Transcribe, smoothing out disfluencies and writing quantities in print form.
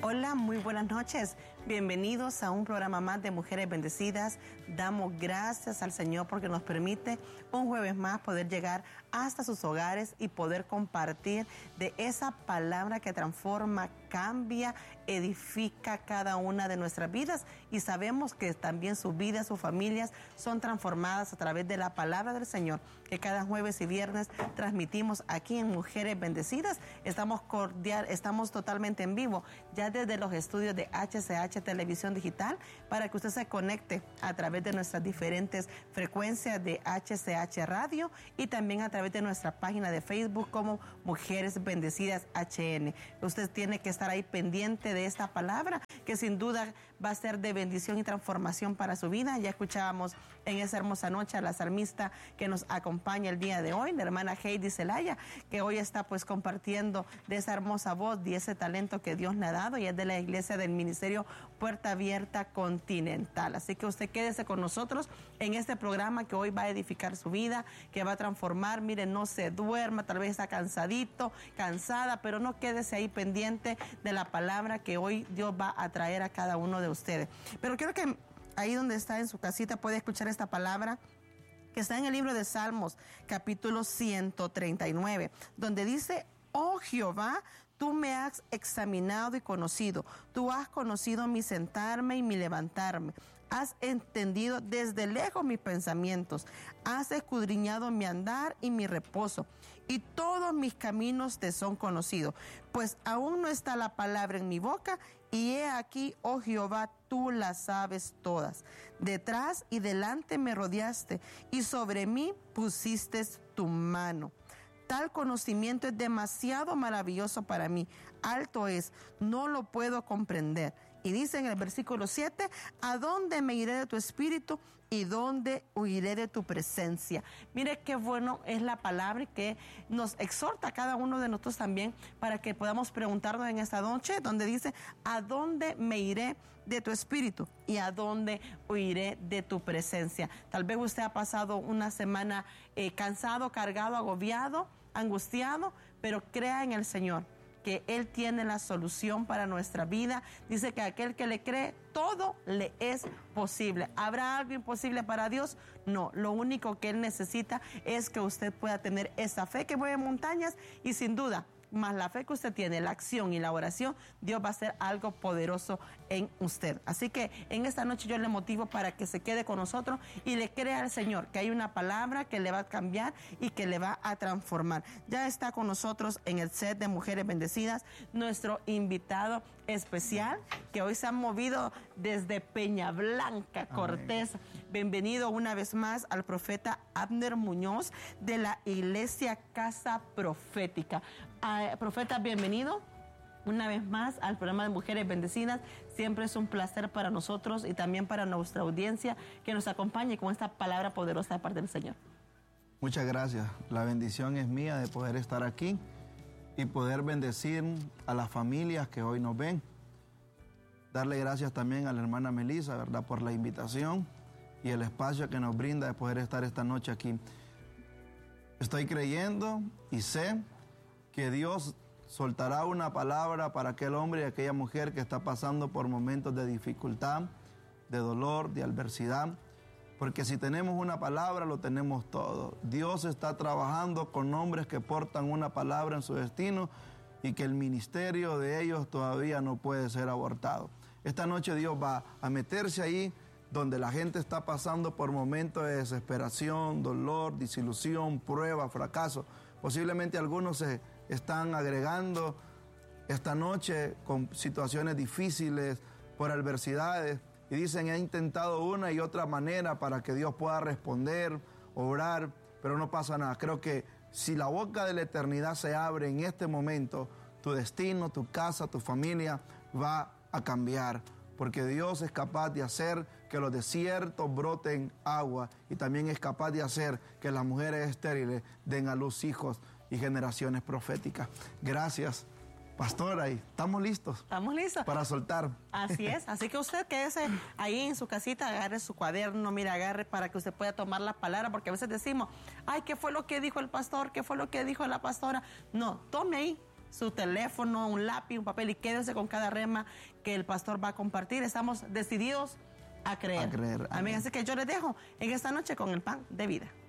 Hola, muy buenas noches. Bienvenidos a un programa más de Mujeres Bendecidas. Damos gracias al Señor porque nos permite un jueves más poder llegar hasta sus hogares y poder compartir de esa palabra que transforma, cambia, edifica cada una de nuestras vidas. Y sabemos que también sus vidas, sus familias son transformadas a través de la palabra del Señor, que cada jueves y viernes transmitimos aquí en Mujeres Bendecidas. Estamos totalmente en vivo, ya desde los estudios de HCH Televisión Digital, para que usted se conecte a través de nuestras diferentes frecuencias de HCH Radio y también a través de nuestra página de Facebook como Mujeres Bendecidas HN. Usted tiene que estar ahí pendiente de esta palabra, que sin duda va a ser de bendición y transformación para su vida. Ya escuchábamos en esa hermosa noche a la salmista que nos acompaña el día de hoy, la hermana Heidi Zelaya, que hoy está pues compartiendo de esa hermosa voz y ese talento que Dios le ha dado, y es de la iglesia del Ministerio Puerta Abierta Continental. Así que usted quédese con nosotros en este programa que hoy va a edificar su vida, que va a transformar. Mire, no se duerma, tal vez está cansadito, cansada, pero no quédese ahí pendiente de la palabra que hoy Dios va a traer a cada uno de ustedes. Pero quiero que ahí donde está en su casita puede escuchar esta palabra que está en el libro de Salmos, capítulo 139, donde dice: oh Jehová, tú me has examinado y conocido. Tú has conocido mi sentarme y mi levantarme. Has entendido desde lejos mis pensamientos. Has escudriñado mi andar y mi reposo. Y todos mis caminos te son conocidos. Pues aún no está la palabra en mi boca. Y he aquí, oh Jehová, tú las sabes todas. Detrás y delante me rodeaste. Y sobre mí pusiste tu mano. Tal conocimiento es demasiado maravilloso para mí. Alto es, no lo puedo comprender. Y dice en el versículo 7, ¿a dónde me iré de tu espíritu y dónde huiré de tu presencia? Mire qué bueno es la palabra que nos exhorta a cada uno de nosotros también para que podamos preguntarnos en esta noche, donde dice: ¿a dónde me iré de tu espíritu y a dónde huiré de tu presencia? Tal vez usted ha pasado una semana cansado, cargado, agobiado, angustiado, pero crea en el Señor, que Él tiene la solución para nuestra vida. Dice que aquel que le cree, todo le es posible. ¿Habrá algo imposible para Dios? No, lo único que Él necesita es que usted pueda tener esa fe que mueve montañas, y sin duda, más la fe que usted tiene, la acción y la oración, Dios va a hacer algo poderoso en usted. Así que en esta noche yo le motivo para que se quede con nosotros y le crea al Señor que hay una palabra que le va a cambiar y que le va a transformar. Ya está con nosotros en el set de Mujeres Bendecidas nuestro invitado especial, que hoy se ha movido desde Peña Blanca, Cortés. Bienvenido una vez más al profeta Abner Muñoz de la Iglesia Casa Profética. Profeta, bienvenido una vez más al programa de Mujeres Bendecidas. Siempre es un placer para nosotros y también para nuestra audiencia que nos acompañe con esta palabra poderosa de parte del Señor. Muchas gracias. La bendición es mía de poder estar aquí y poder bendecir a las familias que hoy nos ven. Darle gracias también a la hermana Melissa, ¿verdad?, por la invitación y el espacio que nos brinda de poder estar esta noche aquí. Estoy creyendo y sé que Dios soltará una palabra para aquel hombre y aquella mujer que está pasando por momentos de dificultad, de dolor, de adversidad. Porque si tenemos una palabra, lo tenemos todo. Dios está trabajando con hombres que portan una palabra en su destino y que el ministerio de ellos todavía no puede ser abortado. Esta noche Dios va a meterse ahí donde la gente está pasando por momentos de desesperación, dolor, desilusión, prueba, fracaso. Posiblemente algunos se están agregando esta noche con situaciones difíciles, por adversidades, y dicen: he intentado una y otra manera para que Dios pueda responder, obrar, pero no pasa nada. Creo que si la boca de la eternidad se abre en este momento, tu destino, tu casa, tu familia va a cambiar, porque Dios es capaz de hacer que los desiertos broten agua, y también es capaz de hacer que las mujeres estériles den a luz hijos y generaciones proféticas. Gracias, pastora, y estamos listos. Estamos listos para soltar. Así es, así que usted quédese ahí en su casita, agarre su cuaderno, mira, agarre para que usted pueda tomar la palabra, porque a veces decimos: ay, ¿qué fue lo que dijo el pastor? ¿Qué fue lo que dijo la pastora? No, tome ahí su teléfono, un lápiz, un papel y quédese con cada rema que el pastor va a compartir. Estamos decididos a creer. A creer. Amén. Así que yo les dejo en esta noche con el pan de vida.